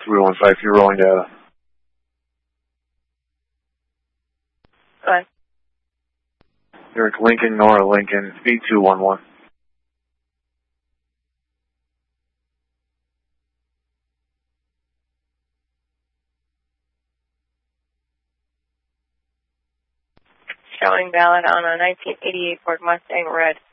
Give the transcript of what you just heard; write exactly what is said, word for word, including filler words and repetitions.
three one five, you're rolling data. Go ahead. Eric Lincoln, Nora Lincoln, B two one one. Showing valid on a nineteen eighty-eight Ford Mustang red.